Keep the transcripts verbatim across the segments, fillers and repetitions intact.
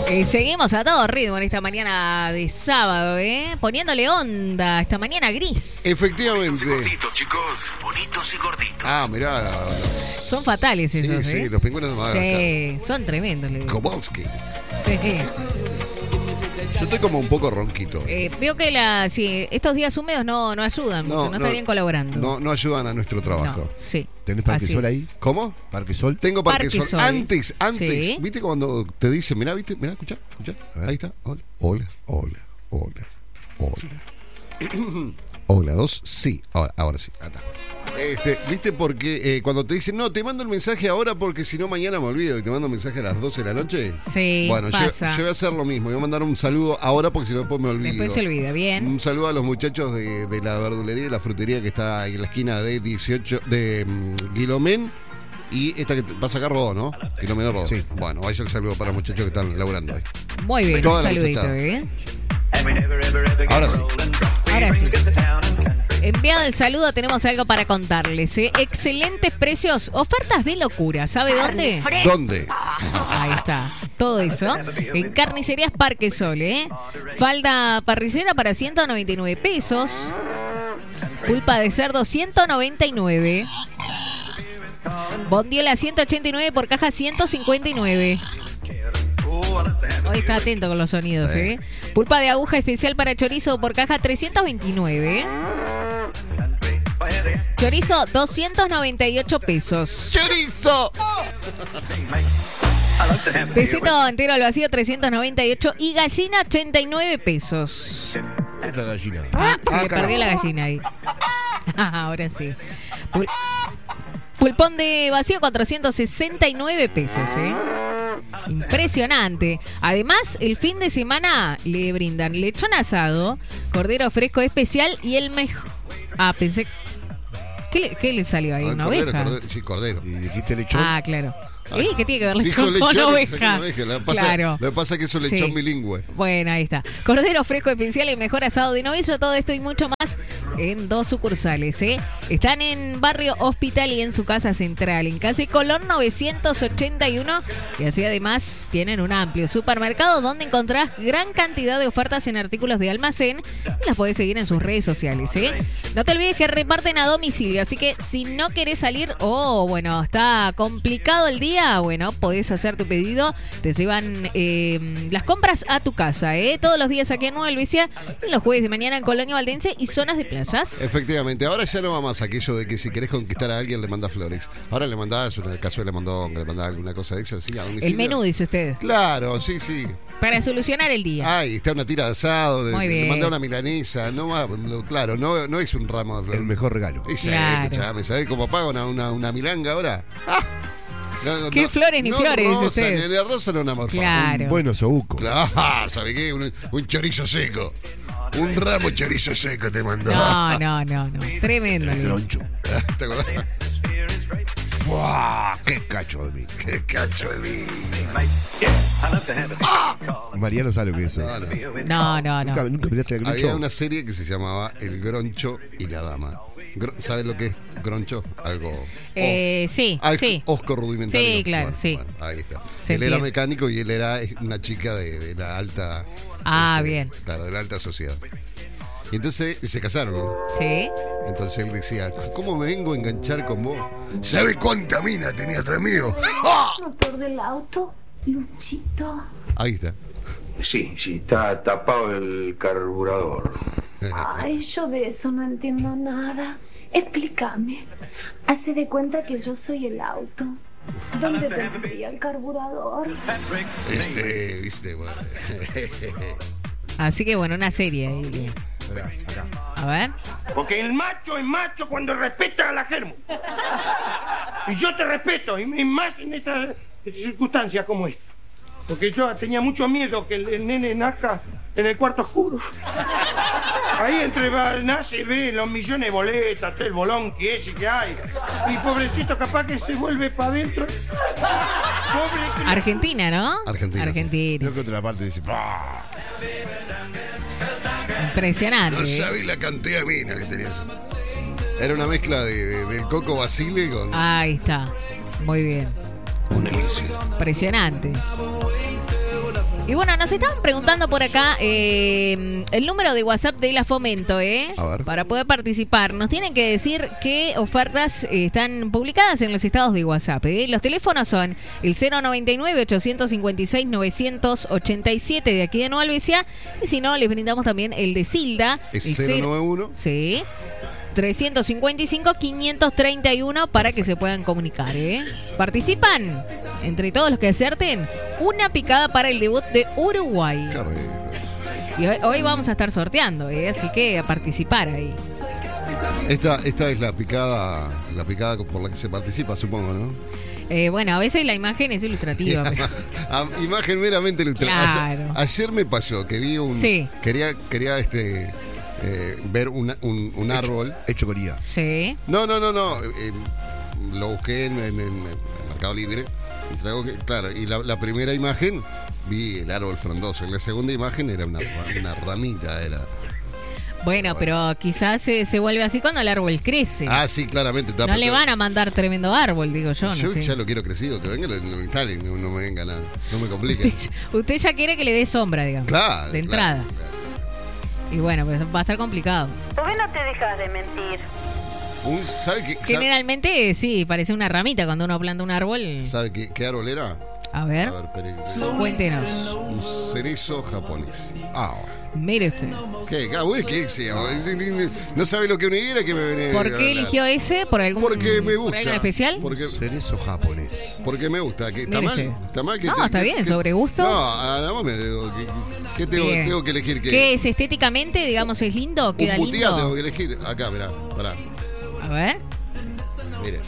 Y seguimos a todo ritmo en esta mañana de sábado, ¿eh? Poniéndole onda esta mañana gris. Efectivamente. Gorditos, chicos. Bonitos y gorditos. Ah, mirá. Son fatales esos, Sí, ¿eh? sí, los pingüinos de Madagascar. Sí, son tremendos. le digo. Kowalski. Sí. Yo estoy como un poco ronquito. Eh, veo que la, sí, estos días húmedos no, no ayudan mucho, no, estarían colaborando. No, no ayudan a nuestro trabajo. No, sí. ¿Tenés Así Parquesol es. ahí? ¿Cómo? ¿Parquesol? Tengo Parquesol. Parquesol. Antes, antes. Sí. ¿Viste cuando te dicen, mirá, viste, mirá, escuchá, escuchá? Ahí está. Hola, hola, hola, hola, hola. Hola, dos, sí. Ahora, ahora sí. Acá está. Este, ¿viste? Porque eh, cuando te dicen, no, te mando el mensaje ahora porque si no mañana me olvido y te mando un mensaje a las doce de la noche. Sí, bueno, yo, pasa. yo voy a hacer lo mismo. Voy a mandar un saludo ahora porque si no después me olvido. Después se olvida, bien. Un saludo a los muchachos de, de la verdulería y la frutería que está en la esquina de dieciocho de um, Guilomén y esta que pasa acá Rodó, ¿no? Guilomén Rodó. Sí. Bueno, vaya el saludo para los muchachos que están laburando ahí. Muy bien, Toda un la saludito, muchachada. ¿eh? Ahora sí. Ahora sí. Enviado el saludo, tenemos algo para contarles, ¿eh? Excelentes precios, ofertas de locura. ¿Sabe dónde? ¿Dónde? Ahí está, todo eso. En Carnicerías Parquesol, ¿eh? Falda parrillera para ciento noventa y nueve pesos. Pulpa de cerdo ciento noventa y nueve. Bondiola ciento ochenta y nueve por caja ciento cincuenta y nueve. Hoy está atento con los sonidos, Sí. ¿eh? Pulpa de aguja especial para chorizo por caja trescientos veintinueve. Chorizo doscientos noventa y ocho pesos. ¡Chorizo! Pesito entero al vacío trescientos noventa y ocho y gallina ochenta y nueve pesos. Otra gallina. Ah, se Ah, le carajo. perdió la gallina ahí. Ahora sí. Pul- Pulpón de vacío cuatrocientos sesenta y nueve pesos, ¿eh? Impresionante. Además, el fin de semana le brindan lechón asado, cordero fresco especial y el mejor... Ah, pensé... ¿Qué le, qué le salió ahí? Ah, ¿Una cordero, oveja? cordero, sí, cordero. Y dijiste lechón. Ah, claro. Ah, ¿Eh? ¿Qué tiene que ver Dijo lechón con lechón, oveja? Lo que pasa, Claro. lo que pasa es que es un lechón Sí. bilingüe. Bueno, ahí está. Cordero fresco especial y mejor asado de novillo, todo esto y mucho más en dos sucursales, ¿eh? Están en Barrio Hospital y en su casa central, en calle Colón novecientos ochenta y uno. Y así además tienen un amplio supermercado donde encontrás gran cantidad de ofertas en artículos de almacén y las podés seguir en sus redes sociales, ¿eh? No te olvides que reparten a domicilio, así que si no querés salir o, bueno, está complicado el día, bueno, podés hacer tu pedido, te llevan eh, las compras a tu casa, ¿eh? Todos los días aquí en Nueva Helvecia y los jueves de mañana en Colonia Valdense y zonas de playas. Efectivamente, ahora ya no va más aquello de que si querés conquistar a alguien le mandás flores. Ahora le mandás, en el caso de Le Mondonga, le mandás alguna cosa de esa, sí, a domicilio. El menú, dice usted, Claro, sí, sí. para solucionar el día. Ay, está una tira de asado, le, Muy le bien. mandás una milanesa, no va, lo- claro, no, no es un ramo de flores. El mejor regalo. Y sí, Claro. escuchame, ¿sabés cómo paga una, una, una milanga ahora? ¡Ah! No, no, ¿Qué no, flores ni no flores, dice rosa, usted? Ni de rosa ni una morfada. Claro. Un buen osobuco. Claro, ¿sabés qué? Un, un chorizo seco. Un ramo de chorizo seco te mandó. No, no, no, no. Tremendo. El le digo. groncho. ¿Te acordás? ¡Buah! ¡Qué cacho de mí! ¡Qué cacho de mí! Mariano sabe lo que es eso. No, no. No, no, ¿Nunca, no. nunca miraste el groncho? Había una serie que se llamaba El Groncho y la Dama. Gro- ¿Sabes lo que es groncho? Algo. Eh, sí, algo sí. osco rudimentario. Sí, claro, Bueno, sí. bueno, ahí está. Se él era entiende. mecánico y él era una chica de, de la alta. Ah, este, bien. Claro, de la alta sociedad. Y entonces se casaron, ¿no? Sí. Entonces él decía, ¿cómo me vengo a enganchar con vos? ¿Sabes cuánta mina tenía atrás mío? ¡Ah! Motor del auto, Luchito. Ahí está. Sí, sí, está tapado el carburador. Ay, yo de eso no entiendo nada. Explícame. Hace de cuenta que yo soy el auto. ¿Dónde tendría el carburador? Este, viste, bueno. Así que bueno, una serie ahí. A ver. Porque el macho es macho cuando respeta a la germu. Y yo te respeto, y y más en estas circunstancias como esta. Porque yo tenía mucho miedo que el, el nene nazca en el cuarto oscuro. Ahí entre va, nace, ve los millones de boletas, todo el bolón que es y que hay. Y pobrecito capaz que se vuelve para adentro. Pobre criatura. Argentina, ¿no? Argentina, sí. Argentina. Creo que otra parte dice. ¡Bah! Impresionante. No ¿eh? sabés la cantidad de mina que tenías. Era una mezcla de, de- del Coco Basile con Ahí está. Muy bien. un elixir. Impresionante. Y bueno, nos estaban preguntando por acá eh, el número de WhatsApp de la Fomento, ¿eh? A ver. Para poder participar. Nos tienen que decir qué ofertas eh, están publicadas en los estados de WhatsApp, ¿eh? Los teléfonos son el cero noventa y nueve, ochocientos cincuenta y seis, novecientos ochenta y siete de aquí de Nueva Albesia. Y si no, les brindamos también el de Silda. Es el cero noventa y uno. Sí. trescientos cincuenta y cinco, quinientos treinta y uno para que se puedan comunicar, ¿eh? Participan, entre todos los que acerten, una picada para el debut de Uruguay. Qué rico. Y hoy, hoy vamos a estar sorteando, ¿eh? Así que a participar ahí. Esta, esta es la picada, la picada por la que se participa, supongo, ¿no? Eh, bueno, a veces la imagen es ilustrativa. pero- A- Imagen meramente ilustrada. Claro. Ayer, ayer me pasó que vi un. Sí. Quería, quería este eh, ver una- un, un árbol. Hecho con I A. Sí. No, no, no, no. eh, lo busqué en, en- en Mercado Libre. Y traigo que- claro, y la, la primera imagen vi el árbol frondoso. Y la segunda imagen era una, ra- una ramita. Era. Bueno, pero quizás se, se vuelve así cuando el árbol crece. Ah, sí, claramente. está- No le van a mandar tremendo árbol, digo yo, no Yo sé. ya lo quiero crecido, que venga, lo, lo instalen, no, no me venga nada, no me complique. Usted, usted ya quiere que le dé sombra, digamos. Claro. De entrada. claro, claro. Y bueno, pues va a estar complicado. ¿Por qué no te dejas de mentir? Un- ¿Sabe, qué, sabe, Generalmente, sí, parece una ramita cuando uno planta un árbol. sabe qué, qué árbol era? A ver, A ver, espere. cuéntenos. Un cerezo japonés. Ah, Mire usted. ¿Qué? Ah, güey, ¿qué sea? No sabe lo que uno quiera que me viene ¿Por a qué hablar. eligió ese? ¿Por algún, Porque me por gusta. algo en especial? Porque, cerezo japonés. porque me gusta. ¿Qué, ¿Está Mire mal? usted. ¿Está mal? que No, te- está que- bien, que- sobre gusto. No, a la mami le digo, ¿qué, qué tengo, Bien. tengo que elegir? ¿Qué? ¿Qué es estéticamente, digamos, es lindo? Un ¿Queda putiá tengo que lindo? elegir. Acá, mirá, pará. A ver. Mire,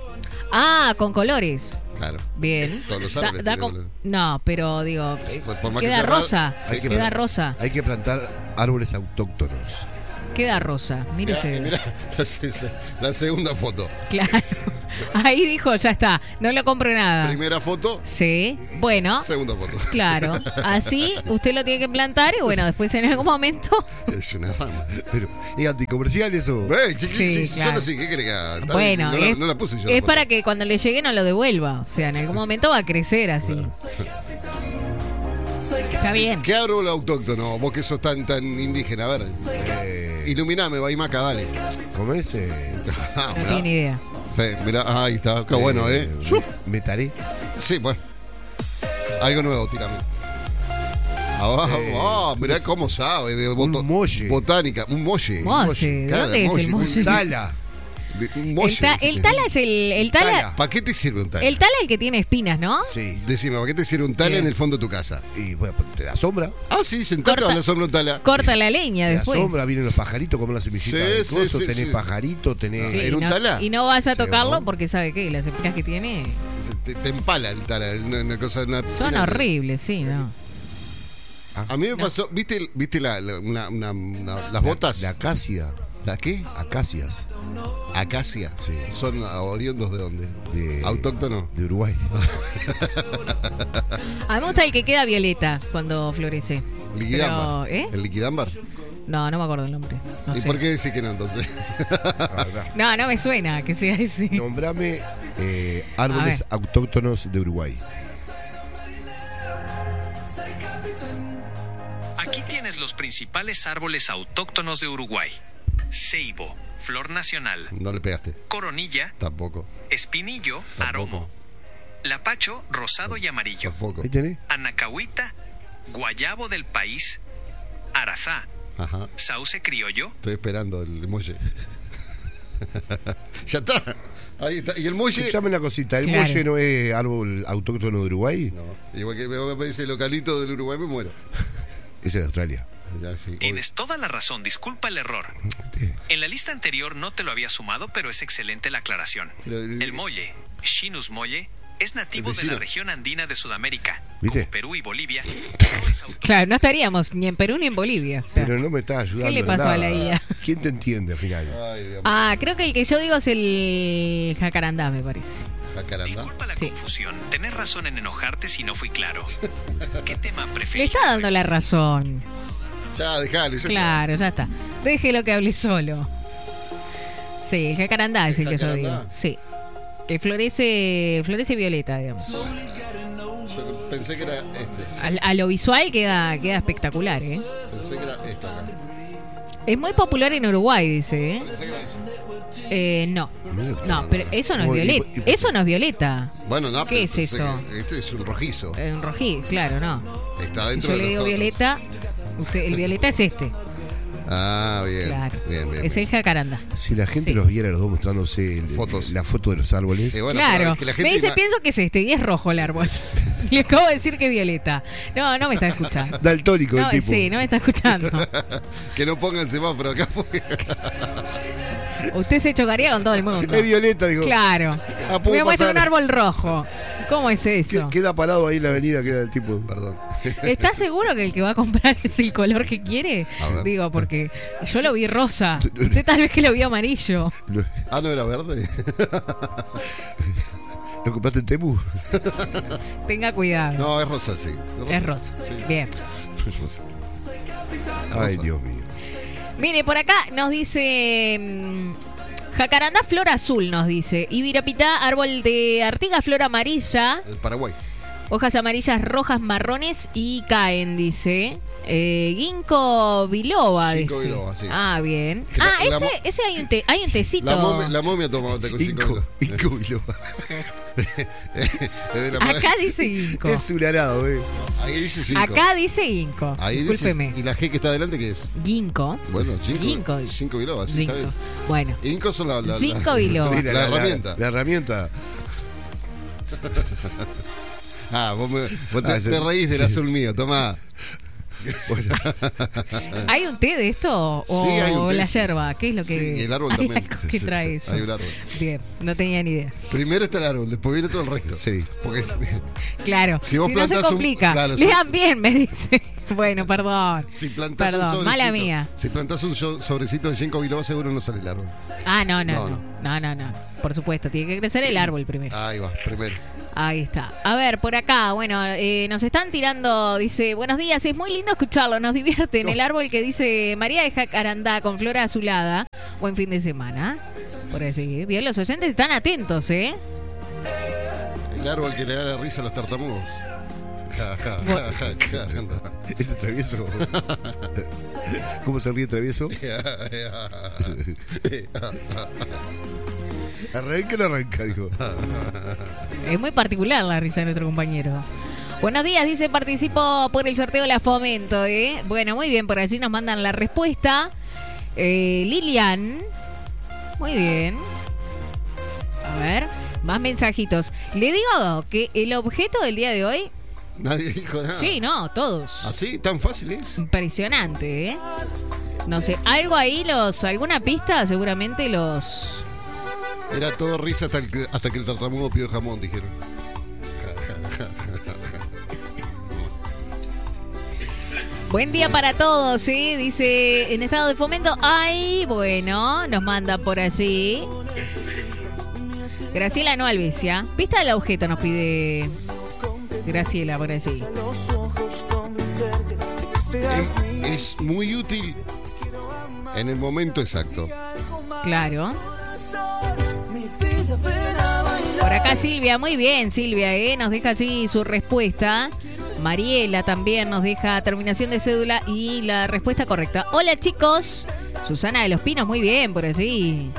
Ah, con colores. claro. Bien. Todos los Da- árboles da tienen con- colores. No, pero digo, Por- por más que queda sea raro, rosa. hay que Queda plantar- rosa. Hay que plantar árboles autóctonos. Queda rosa. Mire Mirá, usted. mirá, la, se- la segunda foto. Claro. Ahí dijo, ya está. No le compro nada. Primera foto, Sí. Bueno. segunda foto. Claro. Así usted lo tiene que plantar y bueno, después en algún momento. Es una rama. Pero, ¿es anticomercial eso? Eh, ¿qué- qué- Sí, qué- Yo claro. no sé, ¿qué cree que haga? Está Bueno, bien, no, la- es, no la puse yo. la es foto. para que cuando le llegue no lo devuelva. O sea, en algún momento va a crecer así. Está bien. ¿Qué árbol autóctono? Vos que sos tan, tan indígena. A ver, Eh, iluminame, Baimaca, dale. ¿Cómo es? Eh, Ah, No mirá. tiene idea. Sí, mirá, ahí está. Qué bueno, ¿eh? me- Metaré. Sí, bueno. Algo nuevo, tírame. Ah, Eh, ah, mirá cómo sabe de boto- molle. botánica. Un molle. Molle, ¿de Claro, dónde es el molle? un Tala. de- un El, molle. ta- el tala es el. El tala, Tala. ¿Para qué te sirve un tala? el tala es el que tiene espinas, ¿no? Sí. Decime, ¿para qué te sirve un tala Bien. en el fondo de tu casa? Y bueno, pues, te da sombra. Ah, sí, sentate Corta- a la sombra un tala. Corta la leña Te da después. sombra, vienen los pajaritos como las semillitas Sí, del sí, coso. sí, tenés sí. pajaritos, tenés... Sí, ¿En y un no, tala? y no vaya a Sí, tocarlo ¿no? porque sabe que las espinas que tiene Te, te empala el tala. Una, una cosa, una son espina- horribles, sí, ¿no? A mí me pasó, ¿viste, viste la, la- una, una- una- las botas? La acacia. ¿La qué? Acacias. Acacia. Sí. ¿Son oriundos de dónde? De, ¿Autóctono? De Uruguay. A mí me gusta el que queda violeta cuando florece. Liquidámbar. Pero, ¿eh? ¿El liquidámbar? No, no me acuerdo el nombre. No ¿Y sé. por qué decís que no entonces? No, no me suena que sea ese. Nombrame eh, árboles autóctonos de Uruguay. Aquí tienes los principales árboles autóctonos de Uruguay. Ceibo, flor nacional. No le pegaste. Coronilla, Tampoco. espinillo, Tampoco. aromo. Lapacho, rosado y amarillo. Tampoco. Ahí tenés. Anacahuita, guayabo del país. Arazá, Ajá. sauce criollo. Estoy esperando el muelle. Ya está. Ahí está. ¿Y el muelle? Escuchame una cosita. ¿El Claro. muelle no es árbol autóctono de Uruguay? No. Igual que me me dice localito del Uruguay, me muero. Ese es de Australia. Ya, sí. Tienes toda la razón, disculpa el error. Sí. En la lista anterior no te lo había sumado, pero es excelente la aclaración. Pero, eh, El molle, Chinus molle, es nativo de Vecino. la región andina de Sudamérica, ¿Viste? como Perú y Bolivia. No es autóctono. Claro, no estaríamos ni en Perú ni en Bolivia. o sea. Pero no me estás ayudando. ¿Qué le en pasó nada. a la I A? ¿Quién te entiende al final? Ay, Dios mío. Ah, creo que el que yo digo es el jacarandá, me parece. Jacarandá. Disculpa la Sí. confusión. Tenés razón en enojarte si no fui claro. ¿Qué tema Le preferís? está dando la razón. Ya, dejalo. ya está. Claro, ya está. Déjelo que hable solo. Sí, el jacarandá es ¿El el que yo jacarandá? digo. Sí. Que florece, florece violeta, digamos. Yo- pensé que era este. A, a lo visual queda, queda espectacular, ¿eh? Pensé que era esto acá. Es muy popular en Uruguay, dice, ¿eh? Pensé que era eso. Eh, no, no, pero eso no es violeta. Eso no es violeta. Bueno, no, ¿Qué es pensé eso? que Esto es un rojizo. Un rojí, claro, no. Está Si dentro yo de le los digo tonos. violeta, usted, el violeta es este. Ah, bien. Claro. Bien, bien. Es bien. el jacaranda. Si la gente Sí. los viera los dos mostrándose el- Fotos. la foto de los árboles. Eh, bueno, Claro. pero que la gente Me dice, ima- pienso que es este y es rojo el árbol. Le acabo de decir que es violeta. No, no me está escuchando. Daltónico No, el tipo. sí, no me está escuchando. que no pongan semáforo acá porque Usted se chocaría con todo el mundo. Es violeta, digo. Claro. Ah, puedo Me muestra pasar. un árbol rojo. ¿Cómo es Que- eso? Queda parado ahí en la avenida, queda el tipo. Perdón. ¿Estás seguro que el que va a comprar es el color que quiere? A ver. Digo, porque yo lo vi rosa. Usted tal vez que lo vio amarillo. Lo, Ah, no era verde. ¿lo compraste en Temu? Tenga cuidado. No, es rosa, sí. Es rosa. Sí. Bien. Es rosa. Ay, Rosa. Dios mío. Mire, por acá nos dice mm, Jacarandá flor azul, nos dice. Ibirapitá, árbol de Artigas, flor amarilla. El Paraguay. Hojas amarillas, rojas, marrones y caen, dice. Eh, Ginkgo biloba, Ginkgo dice. biloba, sí. Ah, bien. Que la- Ah, la ese, mo- ese hay un, te, hay un tecito. La momia, la momia tomaba té con cinco Inco, Inco Biloba. Es de la Acá dice Ginkgo. Es un arado, eh. Ahí dice cinco. Acá dice Ginkgo. Ahí Discúlpeme. dice. ¿Y la G que está adelante qué es? Ginkgo. Bueno, cinco. Ginkgo. Cinco bilobas, sí, está Ginkgo. bien. Bueno. Inco son la, la, la- Cinco biloba. Sí, la, la herramienta. La, herramienta. Ah, vos, me, vos te, Ah, sí. te reís del Sí. azul mío, tomá. Bueno, ¿Hay un té de esto? ¿O Sí, hay un té, la sí. yerba? ¿Qué es lo que.? Sí, y el árbol hay también. algo que Sí, trae sí, eso. hay un árbol. Bien, no tenía ni idea. Primero está el árbol, después viene todo el resto. sí. Porque Claro. Si Si, vos no se plantás un- complica. claro, si- Lean bien, me dice. Bueno, perdón. si plantás un Perdón, sobrecito, mala mía. si plantás un so- sobrecito de ginkgo biloba seguro no sale el árbol. Ah, no, no, No, no. No, no, no. Por supuesto, tiene que crecer el árbol primero. Ahí va, primero. Ahí está. A ver, por acá, bueno, eh, nos están tirando, dice, buenos días, es muy lindo escucharlo, nos divierte en el árbol que dice María de Jacarandá con flora azulada. Buen fin de semana. Por así, bien, los oyentes están atentos, ¿eh? El árbol que le da la risa a los tartamudos. Ja, ja, ja, ja, ja. Ese travieso. ¿Cómo se ríe travieso? Arranca o no arranca, dijo. Es muy particular la risa de nuestro compañero. Buenos días, dice, participo por el sorteo de la Fomento, ¿eh? Bueno, muy bien, por allí nos mandan la respuesta. Eh, Lilian. Muy bien. A ver, más mensajitos. Le digo que el objeto del día de hoy... Nadie dijo nada. Sí, no, todos. ¿Así? ¿Tan fácil es? Impresionante, ¿eh? No sé, algo ahí, los alguna pista, seguramente los... Era todo risa hasta, el que, hasta que el tartamudo pidió jamón, dijeron. Ja, ja, ja, ja, ja. Buen día para todos, ¿sí? Dice, en estado de fomento, ay, bueno, nos mandan por allí. Graciela no Alvesia. Pista del objeto nos pide Graciela por allí. Es, es muy útil en el momento exacto. Claro. Por acá Silvia, muy bien Silvia, ¿eh? Nos deja allí su respuesta. Mariela también nos deja terminación de cédula y la respuesta correcta. Hola chicos. Susana de los Pinos, muy bien por allí.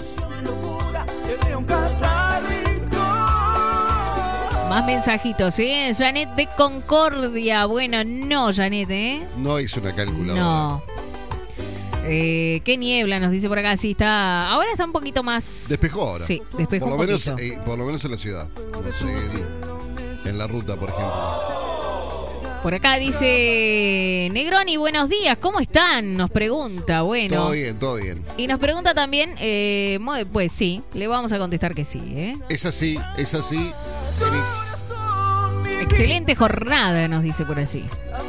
Más mensajitos, ¿eh? Janet de Concordia. Bueno, no, Janet, ¿eh? No hizo una calculadora. No. Eh, qué niebla, nos dice por acá. Sí, está. Ahora está un poquito más. Despejó ahora. Sí, despejó por lo un menos, poquito. eh, por lo menos en la ciudad. No sé, en, en la ruta, por ejemplo. Por acá dice Negroni, buenos días, ¿cómo están? Nos pregunta, bueno. Todo bien, todo bien. Y nos pregunta también, eh, mu- pues sí, le vamos a contestar que sí, ¿eh? Es así, es así. Tenés. Excelente jornada, nos dice por allí.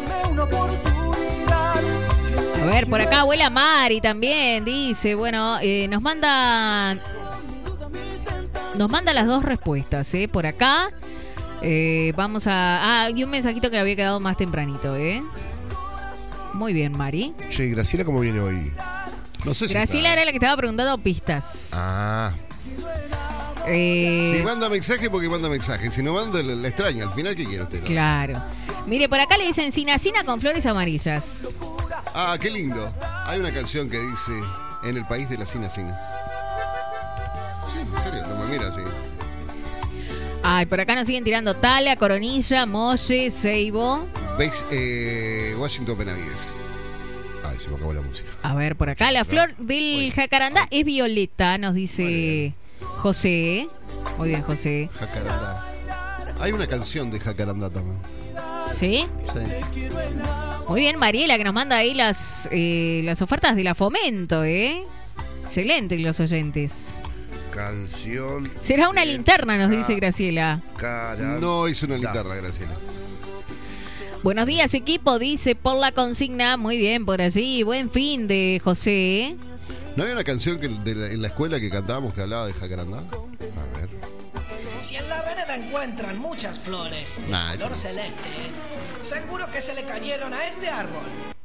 A ver, por acá abuela Mari también dice, bueno, eh, nos manda nos manda las dos respuestas, ¿eh? Por acá eh, vamos a... Ah, y un mensajito que había quedado más tempranito, ¿eh? Muy bien, Mari. Che, Graciela, ¿cómo viene hoy? No sé si Graciela está- era la que estaba preguntando pistas. Ah, Eh, Si manda mensaje, porque manda mensaje. Si no manda, la extraña. Al final, ¿qué quiere usted? Claro. Mire, por acá le dicen Sinacina con flores amarillas. Ah, qué lindo. Hay una canción que dice En el país de la Sina Sina. Sí, en serio, no me mira así. Ay, por acá nos siguen tirando Tala, Coronilla, Molle, Seibo. ¿Veis? Eh, Washington Benavides. Ay, se me acabó la música. A ver, por acá la flor del jacarandá es violeta, nos dice José. Muy bien, José. Jacarandá. Hay una canción de Jacarandá también. ¿Sí? Sí. Muy bien, Mariela, que nos manda ahí las, eh, las ofertas de la Fomento, ¿eh? Excelente, los oyentes. Canción. Será una linterna, nos dice Graciela. Caranda. No hizo una linterna, Graciela. Buenos días, equipo, dice por la consigna. Muy bien, por allí. Buen fin de José. ¿No había una canción que de la- en la escuela que cantábamos que hablaba de Jacarandá? A ver. Si en la vereda encuentran muchas flores de Nah, color eso no. celeste, seguro que se le cayeron a este árbol.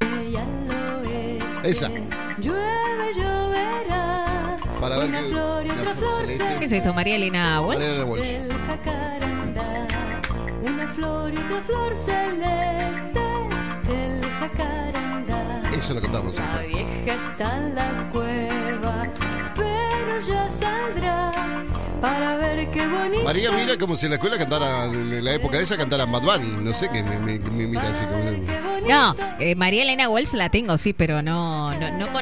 Esa. Llueve, lloverá. Para ver una qué- flor y una otra flor flor celeste. ¿Qué es esto, María Elena Walsh? Mariana Walsh. del jacarandá. Una flor y otra flor celeste del jacarandá. Eso lo cantamos. La vieja está en la cueva, pero ya saldrá para ver qué bonito. María mira como si en la escuela cantara, en la época de ella cantara Bad Bunny. No sé qué me, me- me mira así como. No, eh, María Elena Walsh la tengo, sí, pero no, no, no con